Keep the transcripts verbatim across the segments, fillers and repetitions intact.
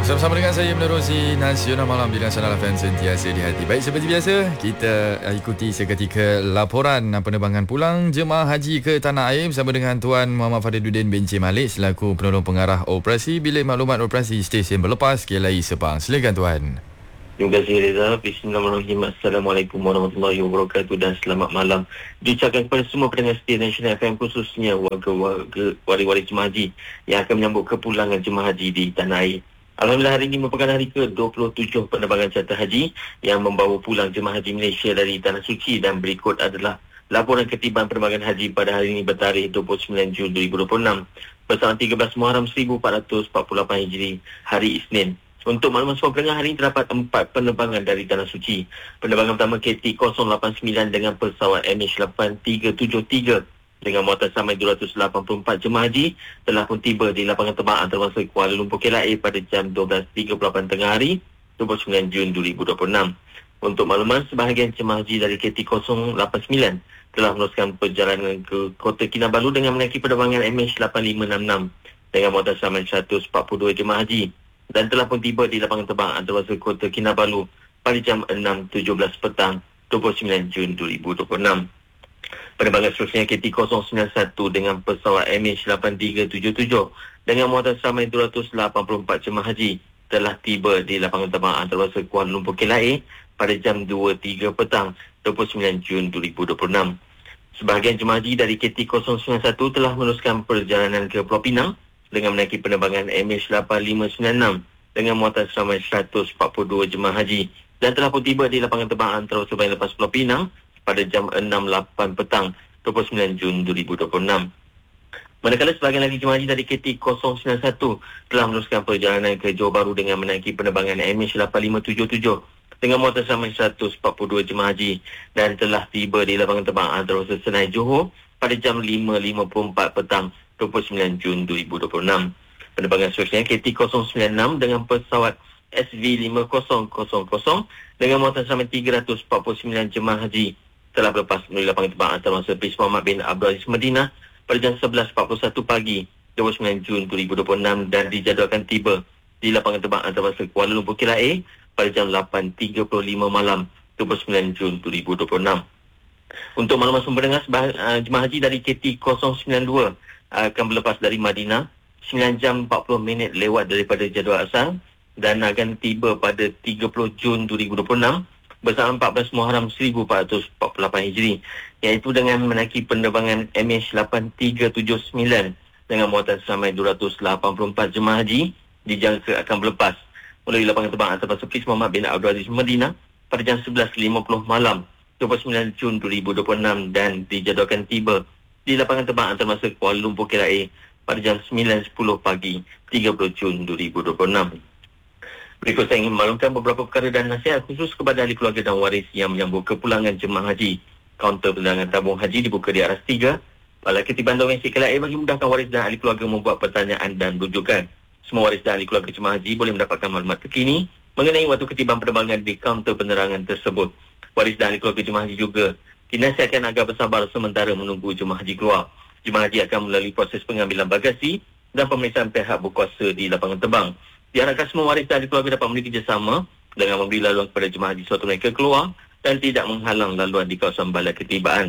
Bersama-sama dengan saya menerusi Nasional Malam di Nasional F M sentiasa di hati. Baik, seperti biasa kita ikuti seketika laporan penerbangan pulang jemaah haji ke tanah air bersama dengan Tuan Muhammad Fariduddin bin Encik Malik selaku penolong pengarah operasi Bilik Maklumat Operasi Stesen Berlepas K L I Sepang. Silakan Tuan. Terima kasih Reza. Bismillahirrahmanirrahim. Assalamualaikum warahmatullahi wabarakatuh dan selamat malam. Diucapkan kepada semua pendengar setia Nasional F M, khususnya warga-warga waris-waris jemaah haji yang akan menyambut kepulangan jemaah haji di tanah air. Alhamdulillah, hari ini merupakan hari ke dua puluh tujuh penerbangan charter haji yang membawa pulang jemaah haji Malaysia dari Tanah Suci, dan berikut adalah laporan ketiban penerbangan haji pada hari ini bertarikh dua puluh sembilan Jun dua ribu dua puluh enam bersama tiga belas Muharram seribu empat ratus empat puluh lapan Hijri, hari Isnin. Untuk makluman semua pendengar, hari ini terdapat empat penerbangan dari Tanah Suci. Penerbangan pertama K T kosong lapan sembilan dengan pesawat M H lapan tiga tujuh tiga dengan muatan samai dua ratus lapan puluh empat jemaah haji telah pun tiba di lapangan terbang antarabangsa Kuala Lumpur K L I pada jam dua belas tiga puluh lapan tengah hari dua puluh sembilan Jun dua ribu dua puluh enam. Untuk makluman, sebahagian jemaah haji dari K T kosong lapan sembilan telah meneruskan perjalanan ke Kota Kinabalu dengan menaiki penerbangan M H lapan lima enam enam dengan muatan samai seratus empat puluh dua jemaah haji dan telah pun tiba di lapangan terbang antarabangsa Kota Kinabalu pada jam enam tujuh belas petang dua puluh sembilan Jun dua ribu dua puluh enam. Penerbangan seterusnya K T kosong sembilan satu dengan pesawat M H lapan tiga tujuh tujuh dengan muatan samai dua ratus lapan puluh empat jemaah haji telah tiba di lapangan terbang antarabangsa Kuala Lumpur K L I pada jam dua tiga petang dua puluh sembilan Jun dua ribu dua puluh enam. Sebahagian jemaah haji dari K T kosong sembilan satu telah meneruskan perjalanan ke Pulau Pinang dengan menaiki penerbangan M H lapan lima sembilan enam dengan muatan samai seratus empat puluh dua jemaah haji dan telah pun tiba di lapangan terbang antarabangsa Bayan Lepas Pulau Pinang pada jam enam lapan petang dua puluh sembilan Jun dua ribu dua puluh enam. Manakala sebahagian lagi jemaah haji dari K T kosong sembilan satu telah meneruskan perjalanan ke Johor Bahru dengan menaiki penerbangan M H lapan lima tujuh tujuh dengan muatan samai seratus empat puluh dua jemaah haji dan telah tiba di lapangan terbang antarabangsa Senai Johor pada jam lima lima puluh empat petang dua puluh sembilan Jun dua ribu dua puluh enam. Penerbangan seterusnya K T kosong sembilan enam dengan pesawat S V lima kosong kosong kosong dengan muatan samai tiga ratus empat puluh sembilan jemaah haji telah berlepas melalui lapangan terbang antarabangsa Prince Muhammad bin Abdul Aziz Madinah pada jam sebelas empat puluh satu pagi dua puluh sembilan Jun dua ribu dua puluh enam dan dijadualkan tiba di lapangan terbang antarabangsa Kuala Lumpur K L I pada jam lapan tiga puluh lima malam dua puluh sembilan Jun dua ribu dua puluh enam. Untuk makluman semua pendengar, uh, jemaah haji dari K T kosong sembilan dua uh, akan berlepas dari Madinah sembilan jam empat puluh minit lewat daripada jadual asal dan akan tiba pada tiga puluh Jun dua ribu dua puluh enam bersama empat belas Muharram seribu empat ratus empat puluh lapan Hijri, iaitu dengan menaiki penerbangan M H lapan tiga tujuh sembilan dengan muatan samai dua ratus lapan puluh empat jemaah haji dijangka akan berlepas melalui lapangan terbang antarabangsa Prince Muhammad bin Abdul Aziz Madinah pada jam sebelas lima puluh malam dua puluh sembilan Jun dua ribu dua puluh enam dan dijadualkan tiba di lapangan terbang antarabangsa Kuala Lumpur K L I pada jam sembilan sepuluh pagi tiga puluh Jun dua ribu dua puluh enam. Berikut saya ingin maklumkan beberapa perkara dan nasihat khusus kepada ahli keluarga dan waris yang menyambut kepulangan jemaah haji. Kaunter penerangan tabung haji dibuka di aras tiga. Balai Ketiban Domestik K L I bagi memudahkan waris dan ahli keluarga membuat pertanyaan dan rujukan. Semua waris dan ahli keluarga jemaah haji boleh mendapatkan maklumat terkini mengenai waktu ketiban penerbangan di kaunter penerangan tersebut. Waris dan ahli keluarga jemaah haji juga dinasihatkan agar bersabar sementara menunggu jemaah haji keluar. Jemaah haji akan melalui proses pengambilan bagasi dan pemeriksaan pihak berkuasa di lapangan terbang. Diharapkan semua waris dan ahli keluarga dapat memberi kerjasama dengan memberi laluan kepada jemaah haji sewaktu mereka keluar dan tidak menghalang laluan di kawasan balai ketibaan.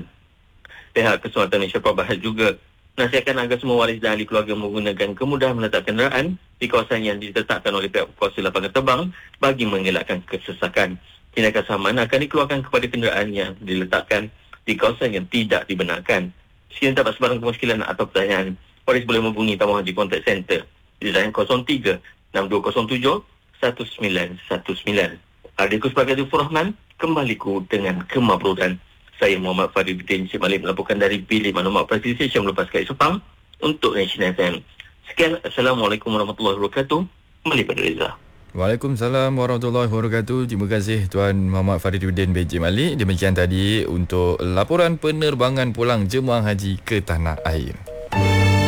Pihak Kesultanan Malaysia Perbahat juga nasihatkan agar semua waris dan ahli keluarga menggunakan kemudahan meletak kenderaan di kawasan yang ditetapkan oleh pihak berkuasa lapangan terbang bagi mengelakkan kesesakan. Tindakan saman akan dikeluarkan kepada kenderaan yang diletakkan di kawasan yang tidak dibenarkan. Sekiranya dapat sebarang kemuskilan atau pertanyaan, waris boleh menghubungi Tabung Haji Contact Center di line kosong tiga enam dua kosong tujuh satu sembilan satu sembilan. Adikku sebagai Zufur Rahman, kembaliku dengan kemabrudan. Saya Muhammad Fariduddin Encik Malik melaporkan dari Bilik Maklumat Operasi Stesen Berlepas K L I Sepang untuk Nasional F M. Sekian, Assalamualaikum warahmatullahi wabarakatuh. Kembali pada Reza. Waalaikumsalam warahmatullahi wabarakatuh. Terima kasih Tuan Muhammad Fariduddin bin Encik Malik. Demikian tadi untuk laporan penerbangan pulang jemaah haji ke tanah air.